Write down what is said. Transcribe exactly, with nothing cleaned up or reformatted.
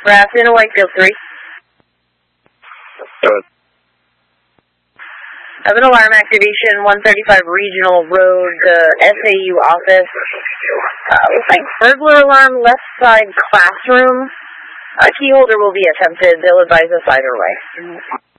Grafton, Whitefield three. Good. I have an alarm activation, one thirty-five Regional Road, uh, S A U office. Uh, looks like burglar alarm, left side classroom. A key holder will be attempted. They'll advise us either way.